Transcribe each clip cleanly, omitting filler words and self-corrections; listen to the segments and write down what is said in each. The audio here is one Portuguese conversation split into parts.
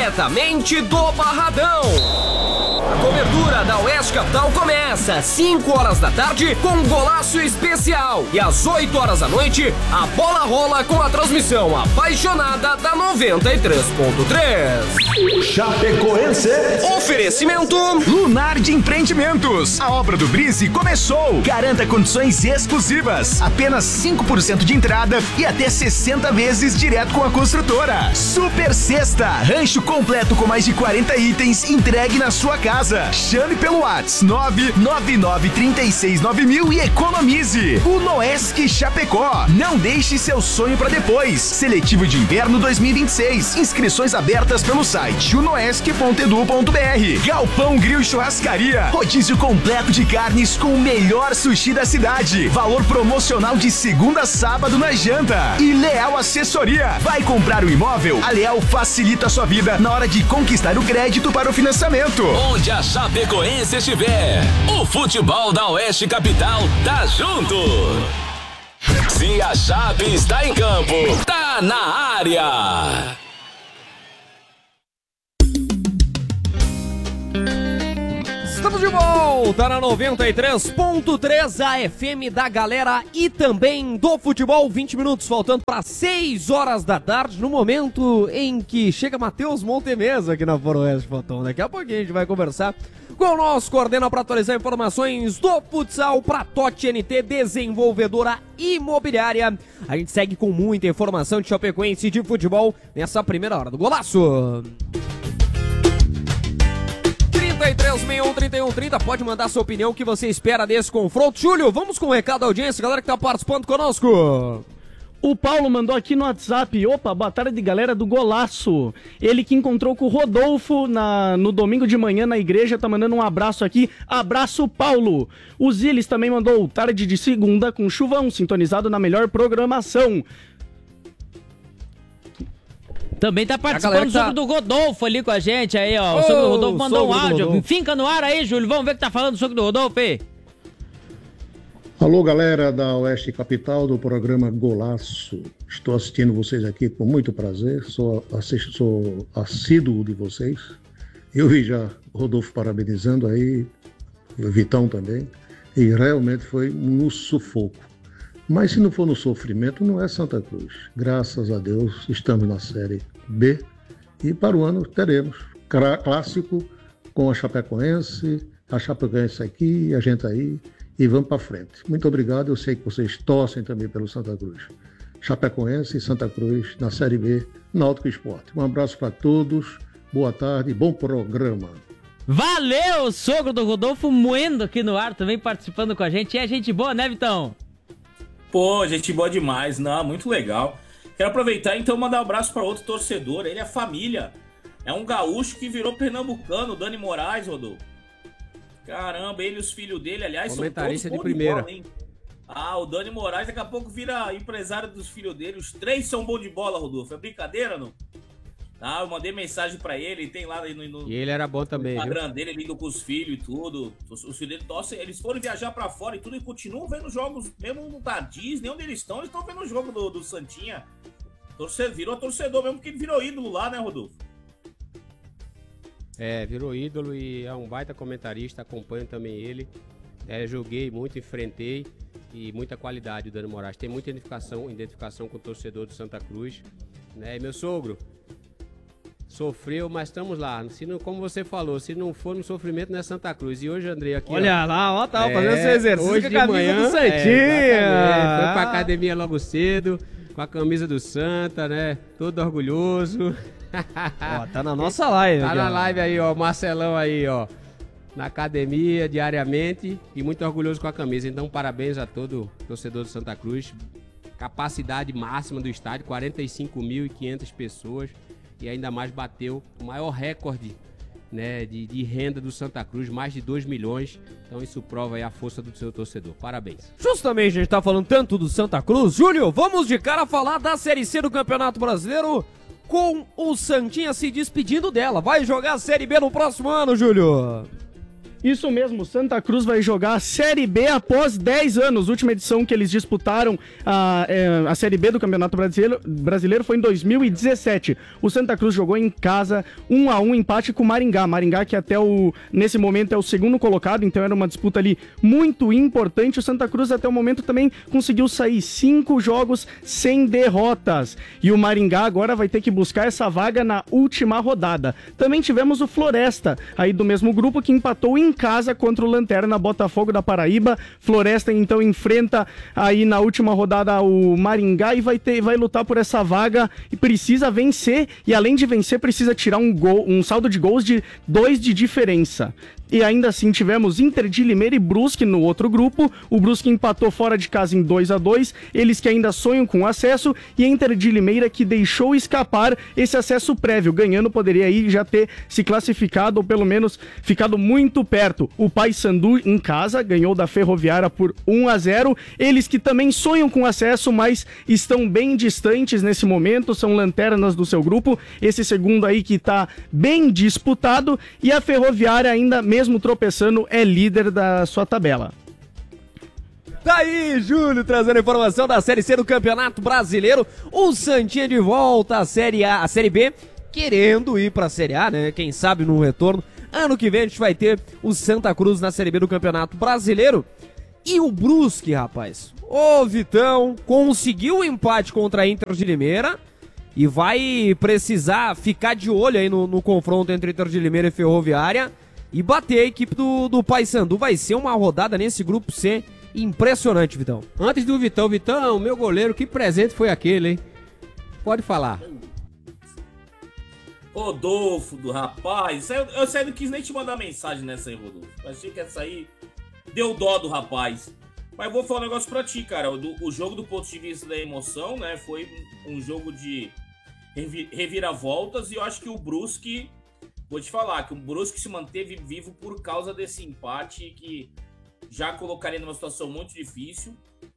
diretamente do Barradão. A cobertura da Oeste Capital começa às 5 horas da tarde com um golaço especial. E às 8 horas da noite, a bola rola com a transmissão apaixonada da 93.3. Chapecoense. Oferecimento Lunardi Empreendimentos. A obra do Brise começou. Garanta condições exclusivas. Apenas 5% de entrada e até 60 vezes direto com a construtora. Super Sexta. Rancho completo com mais de 40 itens entregue na sua casa. Chame pelo WhatsApp 999369000 e economize. Unoesc Chapecó. Não deixe seu sonho para depois. Seletivo de Inverno 2026. Inscrições abertas pelo site unoesc.edu.br. Galpão Grill Churrascaria. Rodízio completo de carnes com o melhor sushi da cidade. Valor promocional de segunda a sábado na janta. E Leal Assessoria. Vai comprar o imóvel? A Leal facilita a sua vida na hora de conquistar o crédito para o financiamento. Onde a Chapecoense estiver, o futebol da Oeste Capital tá junto. Se a Chape está em campo, tá na área. Estamos de volta na 93.3, a FM da galera e também do futebol. 20 minutos faltando para 6 horas da tarde, no momento em que chega Matheus Montemesa aqui na Foroeste Fotão. Daqui a pouquinho a gente vai conversar com o nosso coordenador para atualizar informações do futsal para TOTI NT, desenvolvedora imobiliária. A gente segue com muita informação de Chapecoense de futebol nessa primeira hora do Golaço. 3361-3130, pode mandar sua opinião, o que você espera desse confronto. Júlio, vamos com o recado da audiência, galera que tá participando conosco. O Paulo mandou aqui no WhatsApp: opa, boa tarde galera do Golaço. Ele que encontrou com o Rodolfo no domingo de manhã na igreja, tá mandando um abraço aqui. Abraço, Paulo. O Zilis também mandou tarde de segunda com chuvão, sintonizado na melhor programação. Também tá participando o sogro do Rodolfo ali com a gente aí, ó. O sogro do Rodolfo mandou um áudio. Finca no ar aí, Júlio. Vamos ver o que tá falando o sogro do Rodolfo aí. Alô, galera da Oeste Capital, do programa Golaço. Estou assistindo vocês aqui com muito prazer. Sou assíduo de vocês. Eu vi já o Rodolfo parabenizando aí, o Vitão também. E realmente foi no sufoco. Mas se não for no sofrimento, não é Santa Cruz. Graças a Deus, estamos na Série B. E para o ano teremos clássico com a Chapecoense aqui, a gente aí. E vamos para frente. Muito obrigado. Eu sei que vocês torcem também pelo Santa Cruz. Chapecoense e Santa Cruz na Série B, Náutico Esporte. Um abraço para todos. Boa tarde. Bom programa. Valeu, sogro do Rodolfo moendo aqui no ar, também participando com a gente. É gente boa, né, Vitão? Pô, gente boa demais, não, muito legal. Quero aproveitar então e mandar um abraço para outro torcedor, ele é família. É um gaúcho que virou pernambucano, o Dani Moraes, Rodolfo. Caramba, ele e os filhos dele, aliás, comentarista são todos de primeira. bola, hein? O Dani Moraes daqui a pouco vira empresário dos filhos dele. Os 3 são bons de bola, Rodolfo. É brincadeira, não? Eu mandei mensagem pra ele, tem lá no E ele era bom também, no Instagram dele, ele indo com os filhos e tudo. Os filhos dele torcem, eles foram viajar pra fora e tudo e continuam vendo jogos, mesmo da Disney, onde eles estão vendo o jogo do Santinha. Virou torcedor mesmo, porque ele virou ídolo lá, né, Rodolfo? Virou ídolo e é um baita comentarista, acompanho também ele. Joguei muito, enfrentei e muita qualidade o Dani Moraes. Tem muita identificação com o torcedor do Santa Cruz. Né? E meu sogro sofreu, mas estamos lá. Como você falou, se não for no sofrimento, não é Santa Cruz. E hoje, André, aqui. Olha lá, ó, tá fazendo seu exercício hoje com a camisa do Santinha. Foi pra academia logo cedo, com a camisa do Santa, né? Todo orgulhoso. Ó, tá na nossa live. Tá na live aí, ó. Marcelão aí, ó. Na academia, diariamente. E muito orgulhoso com a camisa. Então, parabéns a todo torcedor do Santa Cruz. Capacidade máxima do estádio, 45.500 pessoas. E ainda mais bateu o maior recorde, né, de renda do Santa Cruz, mais de 2 milhões. Então isso prova aí a força do seu torcedor. Parabéns. Justamente, a gente tá falando tanto do Santa Cruz. Júlio, vamos de cara falar da Série C do Campeonato Brasileiro com o Santinha se despedindo dela. Vai jogar a Série B no próximo ano, Júlio. Isso mesmo, Santa Cruz vai jogar a Série B após 10 anos. A última edição que eles disputaram a Série B do Campeonato Brasileiro foi em 2017. O Santa Cruz jogou em casa 1-1, empate com o Maringá. Maringá que nesse momento é o segundo colocado, então era uma disputa ali muito importante. O Santa Cruz até o momento também conseguiu sair 5 jogos sem derrotas. E o Maringá agora vai ter que buscar essa vaga na última rodada. Também tivemos o Floresta, aí do mesmo grupo, que empatou em casa contra o Lanterna Botafogo da Paraíba. Floresta então enfrenta aí na última rodada o Maringá e vai lutar por essa vaga e precisa vencer, e além de vencer precisa tirar um saldo de gols de 2 de diferença. E ainda assim tivemos Inter de Limeira e Brusque no outro grupo. O Brusque empatou fora de casa em 2-2. Eles que ainda sonham com acesso. E a Inter de Limeira que deixou escapar esse acesso prévio. Ganhando poderia aí já ter se classificado ou pelo menos ficado muito perto. O Paysandu em casa ganhou da Ferroviária por 1-0. Eles que também sonham com acesso, mas estão bem distantes nesse momento. São lanternas do seu grupo. Esse segundo aí que está bem disputado. E a Ferroviária ainda mesmo tropeçando, é líder da sua tabela. Tá aí, Júlio, trazendo informação da Série C do Campeonato Brasileiro. O Santinha de volta à Série A, a Série B, querendo ir pra Série A, né? Quem sabe no retorno. Ano que vem a gente vai ter o Santa Cruz na Série B do Campeonato Brasileiro. E o Brusque, rapaz. Ô, Vitão, conseguiu o empate contra a Inter de Limeira e vai precisar ficar de olho aí no confronto entre Inter de Limeira e Ferroviária e bater a equipe do Paysandu. Vai ser uma rodada nesse grupo C impressionante, Vitão. Antes do Vitão, meu goleiro, que presente foi aquele, hein? Pode falar. Rodolfo, do rapaz. Eu não quis nem te mandar mensagem nessa aí, Rodolfo. Achei que essa aí deu dó do rapaz. Mas eu vou falar um negócio pra ti, cara. O jogo do ponto de vista da emoção, né? Foi um jogo de reviravoltas. E eu acho que o Brusque... Vou te falar que o Brusque se manteve vivo por causa desse empate que já colocaria numa situação muito difícil.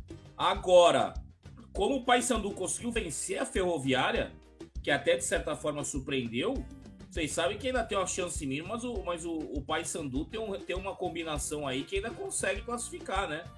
Agora, como o Paysandu conseguiu vencer a Ferroviária, que até de certa forma surpreendeu, vocês sabem que ainda tem uma chance mínima, mas o Paysandu tem uma combinação aí que ainda consegue classificar, né?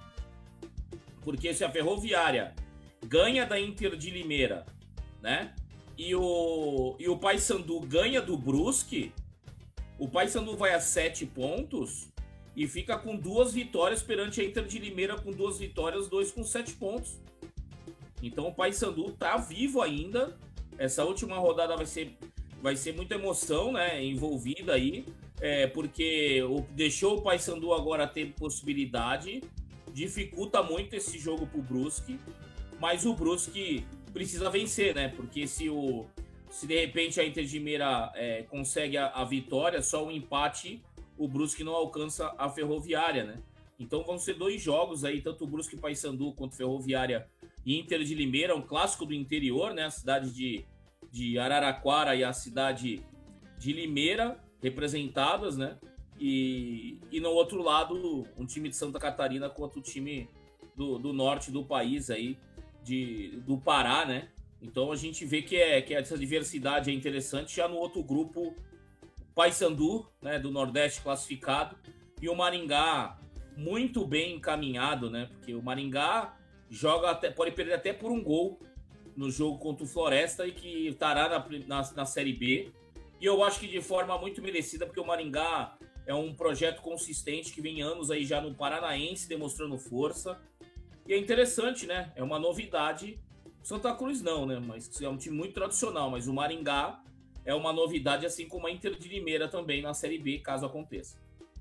Porque se a Ferroviária ganha da Inter de Limeira, né? E o Paysandu ganha do Brusque, o Paysandu vai a 7 pontos e fica com 2 vitórias perante a Inter de Limeira com 2 vitórias, 2 com 7 pontos. Então o Paysandu tá vivo ainda. Essa última rodada vai ser muita emoção, né, envolvida aí, porque deixou o Paysandu agora ter possibilidade, dificulta muito esse jogo pro Brusque, mas o Brusque precisa vencer, né? Porque se de repente a Inter de Limeira consegue a vitória, só um empate, o Brusque não alcança a Ferroviária, né? Então vão ser 2 jogos aí, tanto o Brusque Paysandu quanto Ferroviária e Inter de Limeira, um clássico do interior, né? A cidade de Araraquara e a cidade de Limeira representadas, né? E no outro lado, um time de Santa Catarina contra o time do norte do país aí, do Pará, né? Então a gente vê que essa diversidade é interessante. Já no outro grupo, Paysandu, né, do Nordeste classificado, e o Maringá muito bem encaminhado, né? Porque o Maringá pode perder até por um gol no jogo contra o Floresta e que estará na Série B. E eu acho que de forma muito merecida, porque o Maringá é um projeto consistente que vem anos aí já no Paranaense demonstrando força. E é interessante, né? É uma novidade. Santa Cruz não, né? Mas é um time muito tradicional. Mas o Maringá é uma novidade, assim como a Inter de Limeira também na Série B, caso aconteça.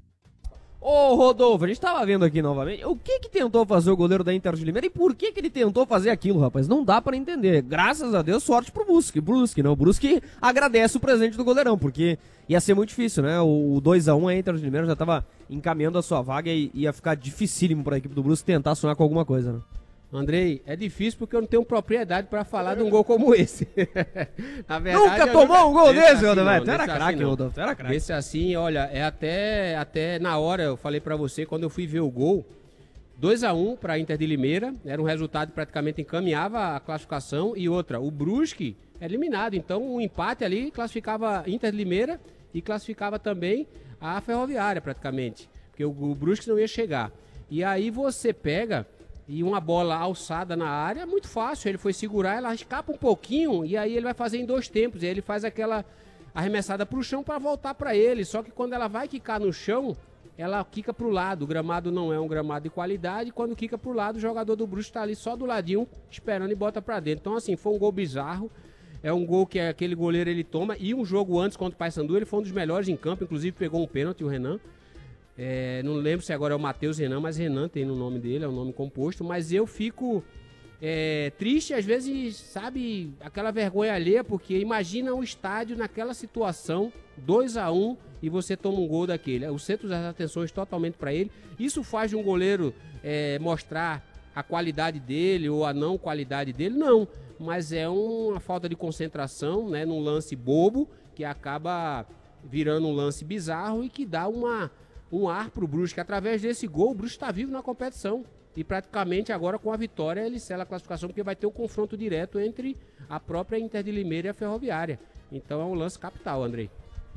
Ô, Rodolfo, a gente tava vendo aqui novamente. O que tentou fazer o goleiro da Inter de Limeira e por que ele tentou fazer aquilo, rapaz? Não dá pra entender. Graças a Deus, sorte pro Brusque. O Brusque agradece o presente do goleirão, porque ia ser muito difícil, né? O 2-1, a Inter de Limeira já tava encaminhando a sua vaga e ia ficar dificílimo pra equipe do Brusque tentar sonhar com alguma coisa, né? Andrei, é difícil porque eu não tenho propriedade pra falar de um gol como esse. Na verdade, nunca tomou um gol desse, Rodolfo? Tu era craque, Rodolfo, tu era craque. Esse assim, olha, até na hora, eu falei pra você, quando eu fui ver o gol, 2-1 pra Inter de Limeira, era um resultado que praticamente encaminhava a classificação, e outra, o Brusque é eliminado, então o empate ali classificava Inter de Limeira e classificava também a Ferroviária praticamente, porque o Brusque não ia chegar. E aí você pega e uma bola alçada na área é muito fácil, ele foi segurar, ela escapa um pouquinho e aí ele vai fazer em 2 tempos, e aí ele faz aquela arremessada pro chão para voltar para ele, só que quando ela vai quicar no chão, ela quica pro lado, o gramado não é um gramado de qualidade, e quando quica pro lado, o jogador do Brusque tá ali só do ladinho, esperando e bota para dentro. Então assim, foi um gol bizarro, é um gol que aquele goleiro ele toma, e um jogo antes contra o Paysandu, ele foi um dos melhores em campo, inclusive pegou um pênalti, o Renan. Não lembro se agora é o Matheus Renan, mas Renan tem no nome dele, é um nome composto, mas eu fico triste, às vezes, sabe, aquela vergonha alheia, porque imagina o estádio naquela situação, 2-1, e você toma um gol daquele. O centro das atenções totalmente para ele. Isso faz de um goleiro mostrar a qualidade dele ou a não qualidade dele? Não, mas é uma falta de concentração, né, num lance bobo, que acaba virando um lance bizarro e que dá um ar pro Brusque. Através desse gol, o Brusque está vivo na competição. E praticamente agora com a vitória ele sela a classificação, porque vai ter o confronto direto entre a própria Inter de Limeira e a Ferroviária. Então é um lance capital, Andrei.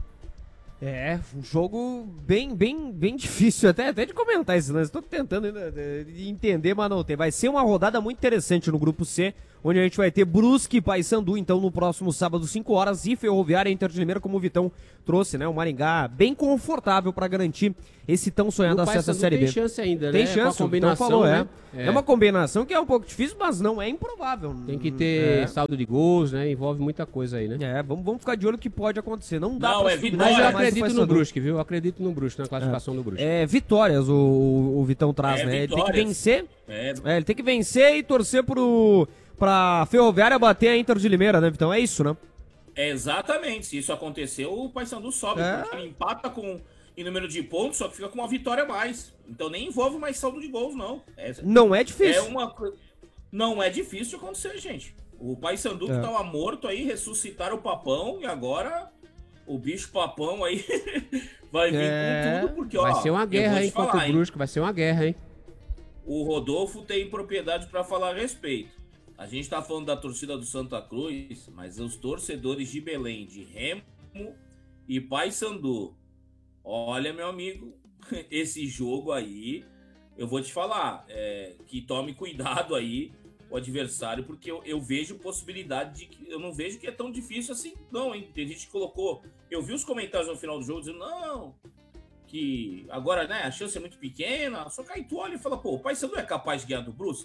Um jogo bem difícil até de comentar esse lance. Estou tentando ainda entender, mas não tem. Vai ser uma rodada muito interessante no Grupo C, onde a gente vai ter Brusque e Paysandu, então, no próximo sábado, 5 horas, e Ferroviária e Inter de Limeira, como o Vitão trouxe, né? O Maringá bem confortável para garantir esse tão sonhado acesso à Série B. Tem chance ainda, tem né? Chance, com a combinação, falou, né? É uma combinação que é um pouco difícil, mas não é improvável. Tem que ter saldo de gols, né? Envolve muita coisa aí, né? Vamos ficar de olho que pode acontecer. Não dá pra Mas eu acredito no Brusque, viu? Eu acredito no Brusque, na classificação do Brusque. Vitórias o Vitão traz, né? Ele tem que vencer. Ele tem que vencer e torcer pra Ferroviária bater a Inter de Limeira, né, Vitão? É isso, né? Exatamente. Se isso acontecer, o Paysandu sobe, porque ele empata em número de pontos, só que fica com uma vitória a mais. Então nem envolve mais saldo de gols, não. Não é difícil. Não é difícil de acontecer, gente. O Paysandu que tava morto aí, ressuscitaram o Papão, e agora o bicho Papão aí vai vir com tudo, porque vai ser uma guerra, hein, contra o Brusque, vai ser uma guerra, hein. O Rodolfo tem propriedade para falar a respeito. A gente tá falando da torcida do Santa Cruz, mas os torcedores de Belém, de Remo e Paysandu, olha, meu amigo, esse jogo aí, eu vou te falar, que tome cuidado aí o adversário, porque eu vejo possibilidade de que, eu não vejo que é tão difícil assim, não, hein? Tem gente que colocou, eu vi os comentários no final do jogo dizendo, não, que agora, né, a chance é muito pequena, só que aí tu olha e fala, pô, o Paysandu é capaz de ganhar do Brusque?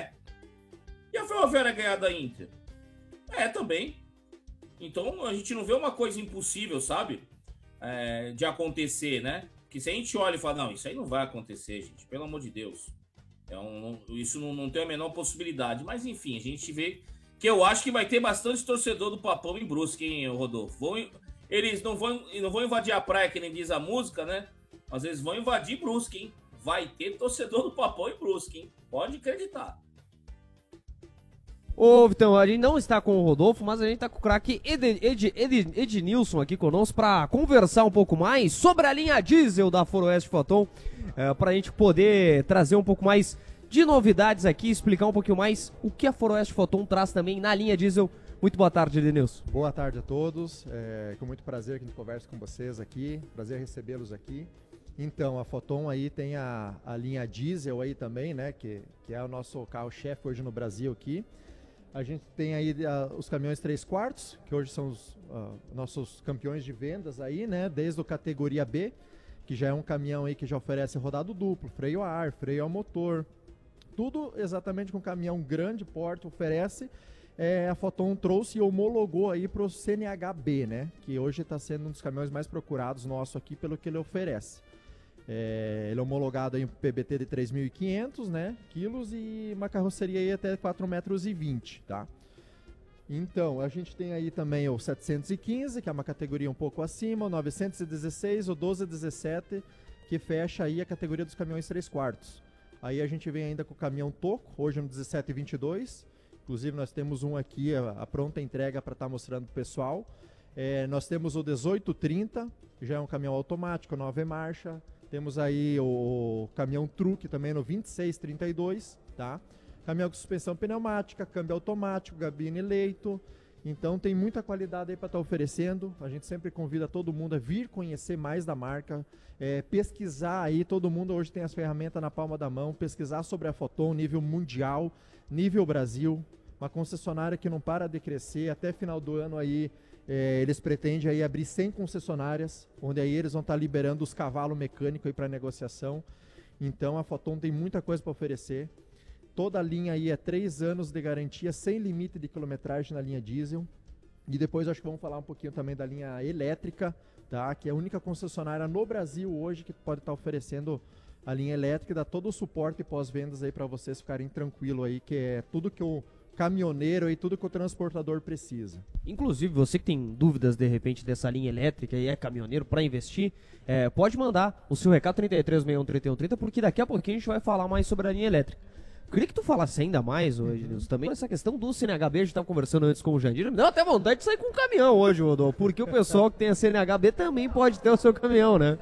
E a Ferroviária ganhar da Inter? Também. Então a gente não vê uma coisa impossível, sabe? De acontecer, né? Que se a gente olha e fala, não, isso aí não vai acontecer, gente, pelo amor de Deus. Isso não tem a menor possibilidade. Mas enfim, a gente vê que eu acho que vai ter bastante torcedor do Papão em Brusque, hein, Rodolfo? Eles não vão invadir a praia, que nem diz a música, né? Mas eles vão invadir Brusque, hein? Vai ter torcedor do Papão em Brusque, hein? Pode acreditar. Ô, Vitão, a gente não está com o Rodolfo, mas a gente está com o craque Ednilson aqui conosco para conversar um pouco mais sobre a linha diesel da Foroeste Foton, para a gente poder trazer um pouco mais de novidades aqui, explicar um pouquinho mais o que a Foroeste Foton traz também na linha diesel. Muito boa tarde, Ednilson. Boa tarde a todos, com muito prazer que a gente conversa com vocês aqui, prazer recebê-los aqui. Então, a Foton aí tem a linha diesel aí também, né, que é o nosso carro-chefe hoje no Brasil aqui. A gente tem aí os caminhões 3/4, que hoje são os nossos campeões de vendas aí, né? Desde o categoria B, que já é um caminhão aí que já oferece rodado duplo, freio a ar, freio ao motor. Tudo exatamente com caminhão grande porte oferece. A Foton trouxe e homologou aí para o CNHB, né? Que hoje está sendo um dos caminhões mais procurados nosso aqui pelo que ele oferece. Ele é homologado em PBT de 3.500, né, quilos, e uma carroceria aí até 4,20 metros, tá? Então, a gente tem aí também o 715, que é uma categoria um pouco acima, o 916, o 1217, que fecha aí a categoria dos caminhões 3/4. Aí a gente vem ainda com o caminhão Toco, hoje no 1722, inclusive nós temos um aqui, a pronta entrega para estar mostrando pro pessoal. Nós temos o 1830, que já é um caminhão automático, 9 marcha. Temos aí o caminhão truque também no 2632, tá? Caminhão com suspensão pneumática, câmbio automático, gabine leito. Então tem muita qualidade aí para estar oferecendo. A gente sempre convida todo mundo a vir conhecer mais da marca, pesquisar aí. Todo mundo hoje tem as ferramentas na palma da mão, pesquisar sobre a Foton, nível mundial, nível Brasil. Uma concessionária que não para de crescer. Até final do ano aí, eles pretendem aí abrir 100 concessionárias, onde aí eles vão estar liberando os cavalos mecânicos aí para negociação. Então a Foton tem muita coisa para oferecer. Toda a linha aí é 3 anos de garantia, sem limite de quilometragem na linha diesel. E depois acho que vamos falar um pouquinho também da linha elétrica, tá? Que é a única concessionária no Brasil hoje que pode estar oferecendo a linha elétrica e dá todo o suporte pós-vendas aí para vocês ficarem tranquilos aí, que é tudo que o caminhoneiro e tudo que o transportador precisa. Inclusive, você que tem dúvidas de repente dessa linha elétrica e é caminhoneiro para investir, pode mandar o seu recado 33613130, porque daqui a pouquinho a gente vai falar mais sobre a linha elétrica. Queria que tu falasse ainda mais hoje, Nilson, também essa questão do CNHB. A gente estava conversando antes com o Jandir, me deu até vontade de sair com um caminhão hoje, Rodolfo, porque o pessoal que tem a CNHB também pode ter o seu caminhão, né?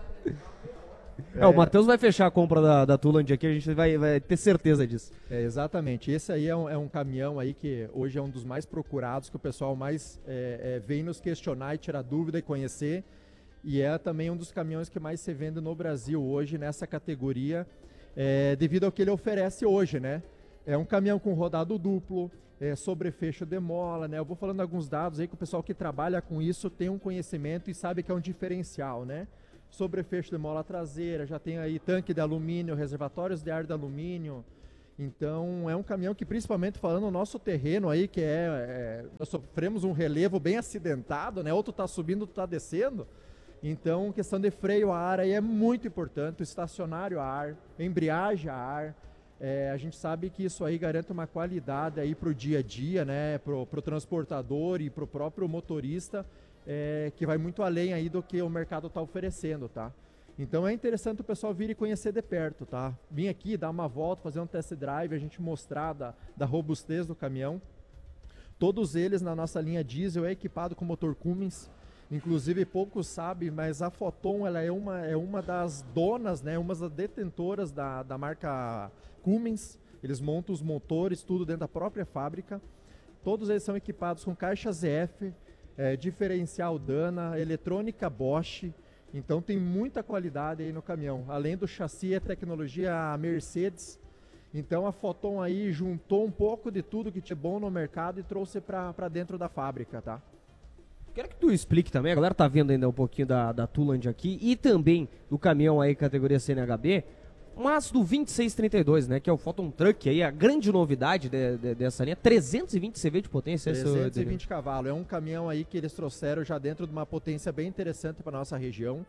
O Matheus vai fechar a compra da Tuland aqui, a gente vai ter certeza disso. Exatamente, esse aí é um caminhão aí que hoje é um dos mais procurados, que o pessoal mais vem nos questionar e tirar dúvida e conhecer, e é também um dos caminhões que mais se vende no Brasil hoje nessa categoria, devido ao que ele oferece hoje, né? É um caminhão com rodado duplo, sobrefecho de mola, né? Eu vou falando alguns dados aí que o pessoal que trabalha com isso tem um conhecimento e sabe que é um diferencial, né? Sobrefecho de mola traseira, já tem aí tanque de alumínio, reservatórios de ar de alumínio. Então é um caminhão que, principalmente falando no nosso terreno aí, que nós sofremos um relevo bem acidentado, né? Outro tá subindo, outro tá descendo. Então, questão de freio a ar aí é muito importante, o estacionário a ar, embreagem a ar. A gente sabe que isso aí garante uma qualidade aí pro dia a dia, né? Pro transportador e pro próprio motorista, que vai muito além aí do que o mercado está oferecendo, tá? Então é interessante o pessoal vir e conhecer de perto, tá? Vim aqui, dar uma volta, fazer um test drive, a gente mostrar da robustez do caminhão. Todos eles na nossa linha diesel é equipado com motor Cummins. Inclusive poucos sabem, mas a Foton ela é uma das donas, né? Uma das detentoras da marca Cummins. Eles montam os motores, tudo dentro da própria fábrica. Todos eles são equipados com caixa ZF, diferencial Dana, eletrônica Bosch. Então tem muita qualidade aí no caminhão. Além do chassi, é tecnologia Mercedes. Então a Foton aí juntou um pouco de tudo que tinha bom no mercado e trouxe para dentro da fábrica, tá? Quero que tu explique também, a galera tá vendo ainda um pouquinho da Tuland aqui e também do caminhão aí categoria CNHB, mas do 2632, né, que é o Foton Truck aí, a grande novidade dessa linha, 320 CV de potência. 320 cavalos, é um caminhão aí que eles trouxeram já dentro de uma potência bem interessante para nossa região,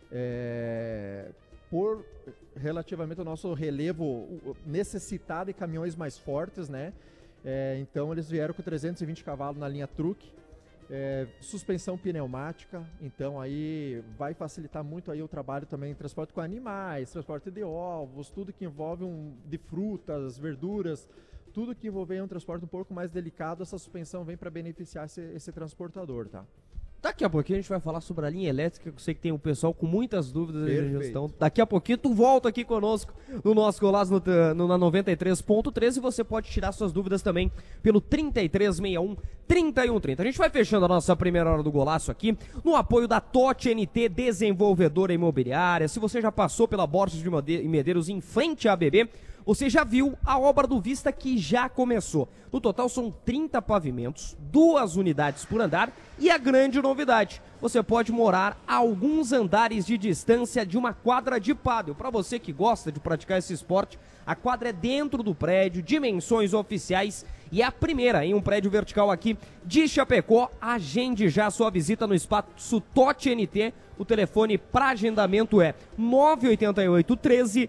por relativamente ao nosso relevo necessitar de caminhões mais fortes, né, então eles vieram com 320 cavalos na linha Truck. Suspensão pneumática, então aí vai facilitar muito aí o trabalho também, transporte com animais, transporte de ovos, tudo que envolve de frutas, verduras, tudo que envolver um transporte um pouco mais delicado, essa suspensão vem para beneficiar esse transportador, tá? Daqui a pouquinho a gente vai falar sobre a linha elétrica, que eu sei que tem um pessoal com muitas dúvidas aí na gestão. Daqui a pouquinho tu volta aqui conosco no nosso Golaço na 93.3 e você pode tirar suas dúvidas também pelo 3361-3130. A gente vai fechando a nossa primeira hora do Golaço aqui no apoio da TOT NT, desenvolvedora imobiliária. Se você já passou pela Borges de Medeiros em frente à ABB, você já viu a obra do Vista que já começou. No total são 30 pavimentos, 2 unidades por andar e a grande novidade, você pode morar a alguns andares de distância de uma quadra de pádel. Para você que gosta de praticar esse esporte, a quadra é dentro do prédio, dimensões oficiais e é a primeira em um prédio vertical aqui de Chapecó. Agende já sua visita no espaço TOT NT. O telefone para agendamento é 988 13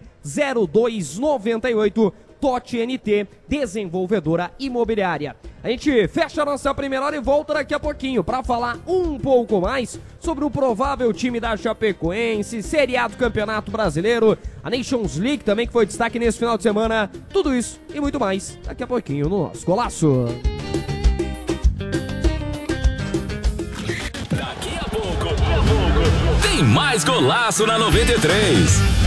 0298. TOT NT, desenvolvedora imobiliária. A gente fecha a nossa primeira hora e volta daqui a pouquinho para falar um pouco mais sobre o provável time da Chapecoense, Série A do Campeonato Brasileiro, a Nations League também, que foi destaque nesse final de semana. Tudo isso e muito mais daqui a pouquinho no nosso Golaço. Daqui a pouco tem mais Golaço na 93.